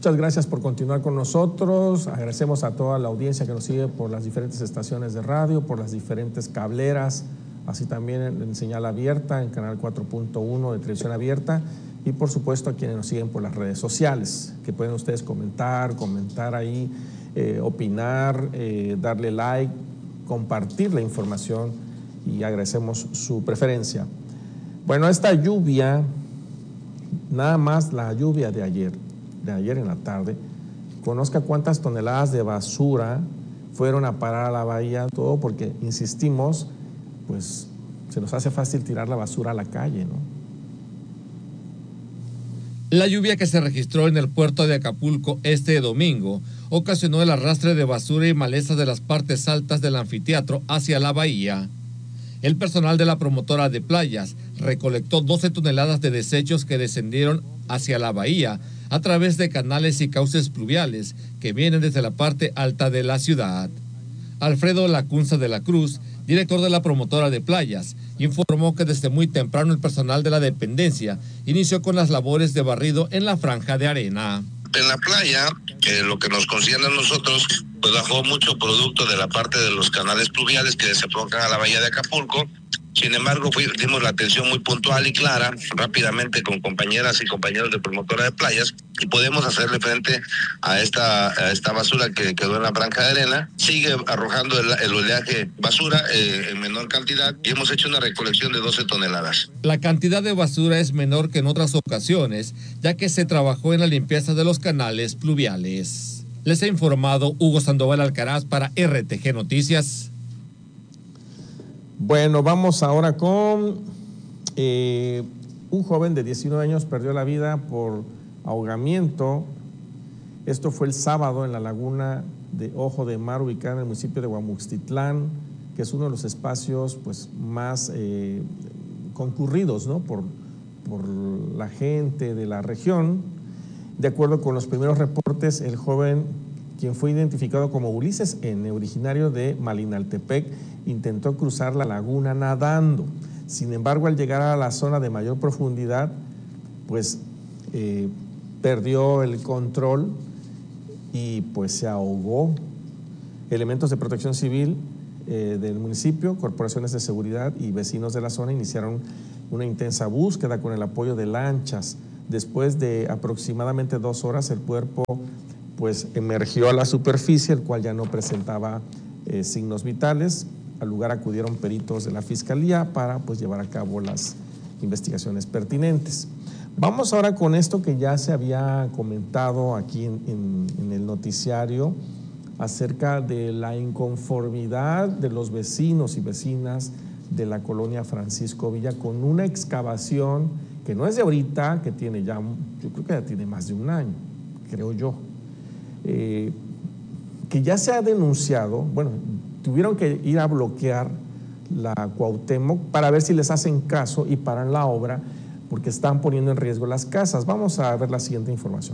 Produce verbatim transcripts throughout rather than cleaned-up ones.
Muchas gracias por continuar con nosotros. Agradecemos a toda la audiencia que nos sigue por las diferentes estaciones de radio, por las diferentes cableras, así también en señal abierta, en canal cuatro punto uno de televisión abierta, y por supuesto a quienes nos siguen por las redes sociales, que pueden ustedes comentar, comentar ahí, eh, opinar, eh, darle like, compartir la información, y agradecemos su preferencia. Bueno, esta lluvia, nada más la lluvia de ayer, de ayer en la tarde, conozca cuántas toneladas de basura fueron a parar a la bahía, todo porque, insistimos, pues se nos hace fácil tirar la basura a la calle, ¿no? La lluvia que se registró en el puerto de Acapulco este domingo ocasionó el arrastre de basura y maleza de las partes altas del anfiteatro hacia la bahía. El personal de la promotora de playas recolectó doce toneladas de desechos que descendieron hacia la bahía a través de canales y cauces pluviales que vienen desde la parte alta de la ciudad. Alfredo Lacunza de la Cruz, director de la promotora de playas, informó que desde muy temprano el personal de la dependencia inició con las labores de barrido en la franja de arena. En la playa, que lo que nos concierne a nosotros, pues bajó mucho producto de la parte de los canales pluviales que desembocan a la bahía de Acapulco. Sin embargo, dimos la atención muy puntual y clara, rápidamente con compañeras y compañeros de promotora de playas, y podemos hacerle frente a esta, a esta basura que quedó en la franja de arena. Sigue arrojando el, el oleaje basura eh, en menor cantidad, y hemos hecho una recolección de doce toneladas. La cantidad de basura es menor que en otras ocasiones, ya que se trabajó en la limpieza de los canales pluviales. Les ha informado Hugo Sandoval Alcaraz para R T G Noticias. Bueno, vamos ahora con eh, un joven de diecinueve años perdió la vida por ahogamiento. Esto fue el sábado en la laguna de Ojo de Mar, ubicada en el municipio de Guamuxtitlán, que es uno de los espacios pues, más eh, concurridos, ¿no? por, por la gente de la región. De acuerdo con los primeros reportes, el joven, quien fue identificado como Ulises N., originario de Malinaltepec, intentó cruzar la laguna nadando. Sin embargo, al llegar a la zona de mayor profundidad, pues eh, perdió el control y pues se ahogó. Elementos de protección civil eh, del municipio, corporaciones de seguridad y vecinos de la zona iniciaron una intensa búsqueda con el apoyo de lanchas. Después de aproximadamente dos horas, el cuerpo pues emergió a la superficie, el cual ya no presentaba eh, signos vitales. Al lugar acudieron peritos de la Fiscalía para pues, llevar a cabo las investigaciones pertinentes. Vamos ahora con esto que ya se había comentado aquí en, en, en el noticiario acerca de la inconformidad de los vecinos y vecinas de la colonia Francisco Villa con una excavación que no es de ahorita, que tiene ya, yo creo que ya tiene más de un año, creo yo. Eh, que ya se ha denunciado, bueno, tuvieron que ir a bloquear la Cuauhtémoc para ver si les hacen caso y paran la obra porque están poniendo en riesgo las casas. Vamos a ver la siguiente información.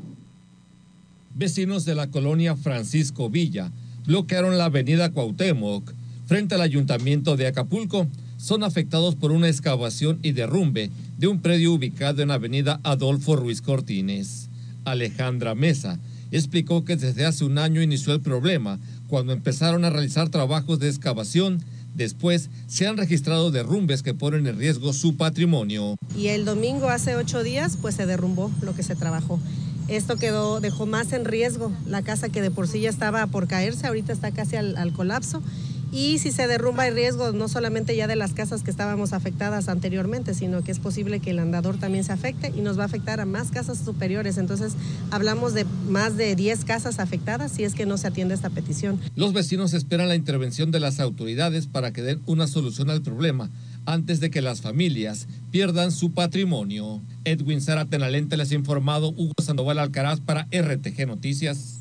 Vecinos de la colonia Francisco Villa bloquearon la avenida Cuauhtémoc frente al ayuntamiento de Acapulco. Son afectados por una excavación y derrumbe de un predio ubicado en la avenida Adolfo Ruiz Cortines. Alejandra Mesa explicó que desde hace un año inició el problema cuando empezaron a realizar trabajos de excavación. Después se han registrado derrumbes que ponen en riesgo su patrimonio. Y el domingo, hace ocho días, pues se derrumbó lo que se trabajó. Esto quedó, dejó más en riesgo la casa, que de por sí ya estaba por caerse, ahorita está casi al, al colapso. Y si se derrumba hay riesgo no solamente ya de las casas que estábamos afectadas anteriormente, sino que es posible que el andador también se afecte y nos va a afectar a más casas superiores. Entonces hablamos de más de diez casas afectadas si es que no se atiende esta petición. Los vecinos esperan la intervención de las autoridades para que den una solución al problema antes de que las familias pierdan su patrimonio. Edwin Zárate Nalente les ha informado. Hugo Sandoval Alcaraz para R T G Noticias.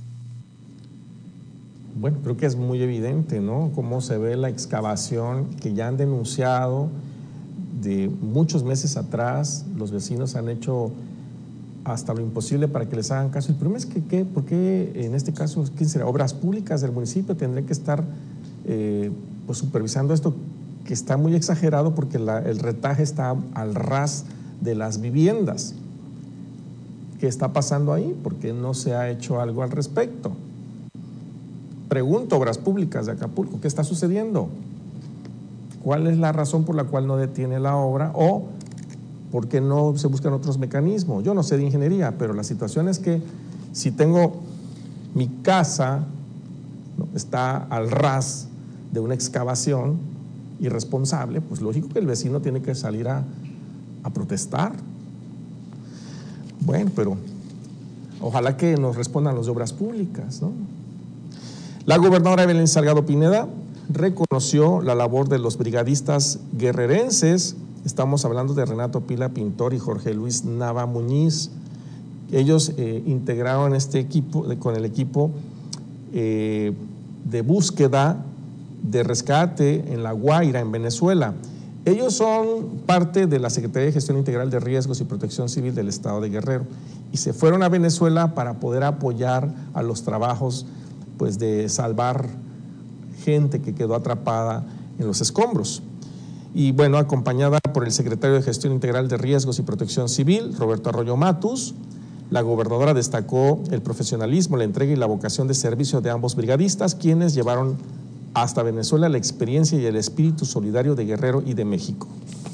Bueno, creo que es muy evidente, ¿no? Cómo se ve la excavación que ya han denunciado de muchos meses atrás. Los vecinos han hecho hasta lo imposible para que les hagan caso. El problema es que, ¿qué? ¿Por qué en este caso, quién será? Obras Públicas del municipio tendría que estar eh, pues supervisando esto, que está muy exagerado porque la, el retaje está al ras de las viviendas. ¿Qué está pasando ahí? ¿Por qué no se ha hecho algo al respecto? Pregunto, Obras Públicas de Acapulco, ¿qué está sucediendo? ¿Cuál es la razón por la cual no detiene la obra o por qué no se buscan otros mecanismos? Yo no sé de ingeniería, pero la situación es que si tengo mi casa, ¿no?, está al ras de una excavación irresponsable, pues lógico que el vecino tiene que salir a, a protestar. Bueno, pero ojalá que nos respondan los de Obras Públicas, ¿no? La gobernadora Evelyn Salgado Pineda reconoció la labor de los brigadistas guerrerenses. Estamos hablando de Renato Pila Pintor y Jorge Luis Nava Muñiz. Ellos eh, integraron este equipo de, con el equipo eh, de búsqueda de rescate en La Guaira, en Venezuela. Ellos son parte de la Secretaría de Gestión Integral de Riesgos y Protección Civil del Estado de Guerrero y se fueron a Venezuela para poder apoyar a los trabajos, pues, de salvar gente que quedó atrapada en los escombros. Y bueno, acompañada por el secretario de Gestión Integral de Riesgos y Protección Civil, Roberto Arroyo Matus, la gobernadora destacó el profesionalismo, la entrega y la vocación de servicio de ambos brigadistas, quienes llevaron hasta Venezuela la experiencia y el espíritu solidario de Guerrero y de México.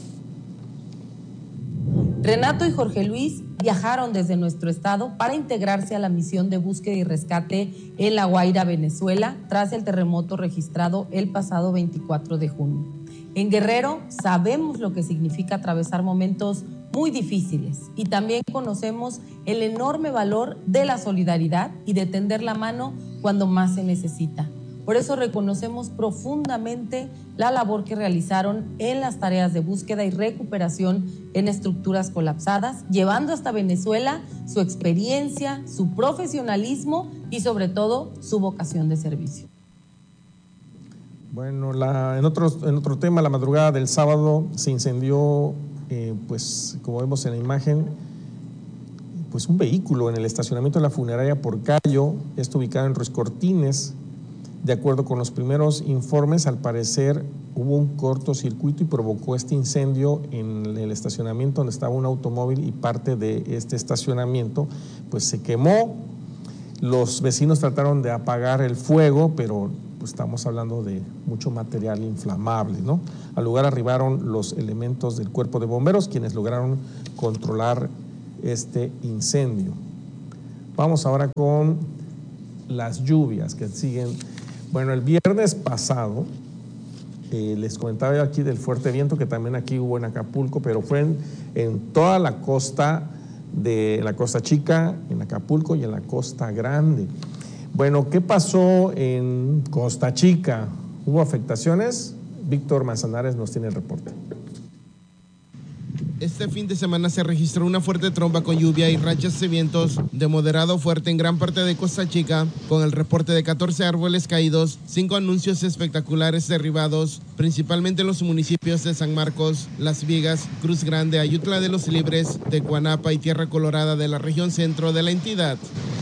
Renato y Jorge Luis viajaron desde nuestro estado para integrarse a la misión de búsqueda y rescate en La Guaira, Venezuela, tras el terremoto registrado el pasado veinticuatro de junio. En Guerrero sabemos lo que significa atravesar momentos muy difíciles y también conocemos el enorme valor de la solidaridad y de tender la mano cuando más se necesita. Por eso reconocemos profundamente la labor que realizaron en las tareas de búsqueda y recuperación en estructuras colapsadas, llevando hasta Venezuela su experiencia, su profesionalismo y sobre todo su vocación de servicio. Bueno, la, en, otro, en otro tema, la madrugada del sábado se incendió, eh, pues como vemos en la imagen, pues un vehículo en el estacionamiento de la funeraria Porcayo, esto ubicado en Ruiz Cortines. De acuerdo con los primeros informes, al parecer hubo un cortocircuito y provocó este incendio en el estacionamiento donde estaba un automóvil y parte de este estacionamiento pues se quemó. Los vecinos trataron de apagar el fuego, pero pues estamos hablando de mucho material inflamable, ¿no? Al lugar arribaron los elementos del cuerpo de bomberos, quienes lograron controlar este incendio. Vamos ahora con las lluvias que siguen. Bueno, el viernes pasado eh, les comentaba yo aquí del fuerte viento que también aquí hubo en Acapulco, pero fue en, en toda la costa de la Costa Chica, en Acapulco y en la Costa Grande. Bueno, ¿qué pasó en Costa Chica? ¿Hubo afectaciones? Víctor Manzanares nos tiene el reporte. Este fin de semana se registró una fuerte tromba con lluvia y rachas de vientos de moderado a fuerte en gran parte de Costa Chica, con el reporte de catorce árboles caídos, cinco anuncios espectaculares derribados, principalmente en los municipios de San Marcos, Las Vigas, Cruz Grande, Ayutla de los Libres, Tecuanapa y Tierra Colorada de la región centro de la entidad.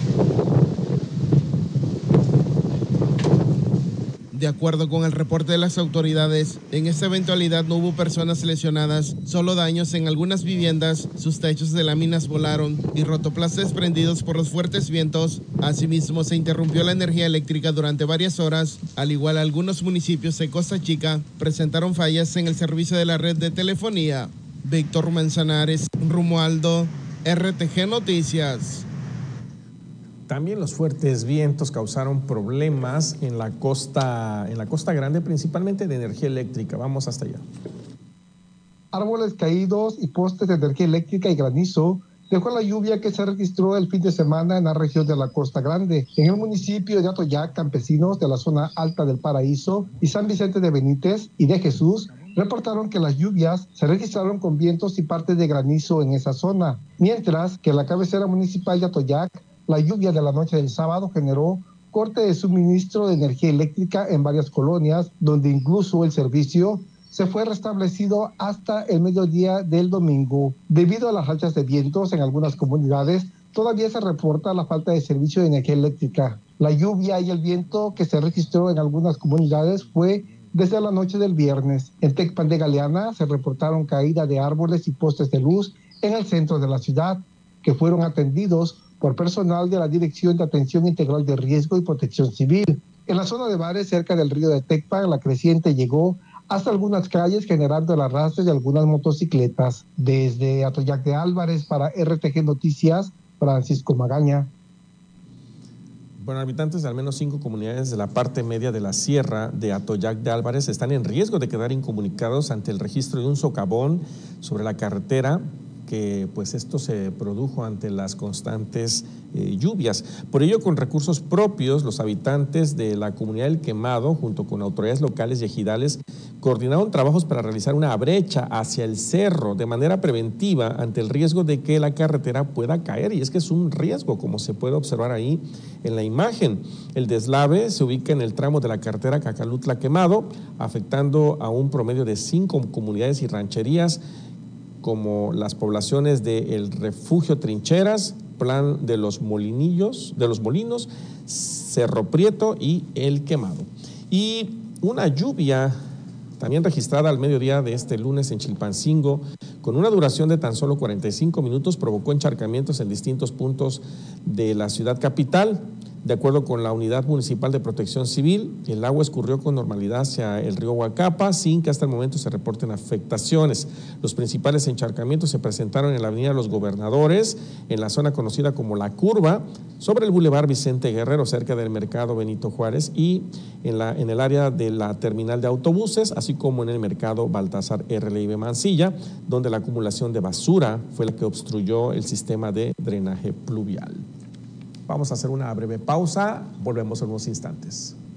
De acuerdo con el reporte de las autoridades, en esta eventualidad no hubo personas lesionadas, solo daños en algunas viviendas, sus techos de láminas volaron y rotoplas desprendidos por los fuertes vientos. Asimismo, se interrumpió la energía eléctrica durante varias horas, al igual algunos municipios de Costa Chica presentaron fallas en el servicio de la red de telefonía. Víctor Manzanares, Romualdo, R T G Noticias. También los fuertes vientos causaron problemas en la costa, en la Costa Grande, principalmente de energía eléctrica. Vamos hasta allá. Árboles caídos y postes de energía eléctrica y granizo dejó la lluvia que se registró el fin de semana en la región de la Costa Grande. En el municipio de Atoyac, campesinos de la zona alta del Paraíso y San Vicente de Benítez y de Jesús reportaron que las lluvias se registraron con vientos y partes de granizo en esa zona, mientras que en la cabecera municipal de Atoyac, la lluvia de la noche del sábado generó corte de suministro de energía eléctrica en varias colonias, donde incluso el servicio se fue restablecido hasta el mediodía del domingo. Debido a las rachas de vientos en algunas comunidades, todavía se reporta la falta de servicio de energía eléctrica. La lluvia y el viento que se registró en algunas comunidades fue desde la noche del viernes. En Tecpan de Galeana se reportaron caída de árboles y postes de luz en el centro de la ciudad, que fueron atendidos por personal de la Dirección de Atención Integral de Riesgo y Protección Civil. En la zona de bares cerca del río de Tecpa, la creciente llegó hasta algunas calles, generando el arrastre de algunas motocicletas. Desde Atoyac de Álvarez para R T G Noticias, Francisco Magaña. Bueno, habitantes de al menos cinco comunidades de la parte media de la sierra de Atoyac de Álvarez están en riesgo de quedar incomunicados ante el registro de un socavón sobre la carretera, que pues esto se produjo ante las constantes eh, lluvias. Por ello, con recursos propios, los habitantes de la comunidad del Quemado, junto con autoridades locales y ejidales, coordinaron trabajos para realizar una brecha hacia el cerro de manera preventiva ante el riesgo de que la carretera pueda caer, y es que es un riesgo, como se puede observar ahí en la imagen. El deslave se ubica en el tramo de la carretera Cacalutla-Quemado, afectando a un promedio de cinco comunidades y rancherías, como las poblaciones de El Refugio Trincheras, Plan de los Molinillos, de los Molinos, Cerro Prieto y El Quemado. Y una lluvia también registrada al mediodía de este lunes en Chilpancingo, con una duración de tan solo cuarenta y cinco minutos, provocó encharcamientos en distintos puntos de la ciudad capital. De acuerdo con la Unidad Municipal de Protección Civil, el agua escurrió con normalidad hacia el río Huacapa, sin que hasta el momento se reporten afectaciones. Los principales encharcamientos se presentaron en la Avenida Los Gobernadores, en la zona conocida como La Curva, sobre el Boulevard Vicente Guerrero, cerca del Mercado Benito Juárez, y en, la, en el área de la terminal de autobuses, así como en el Mercado Baltasar R. Leiva Mancilla, donde la acumulación de basura fue la que obstruyó el sistema de drenaje pluvial. Vamos a hacer una breve pausa, volvemos en unos instantes.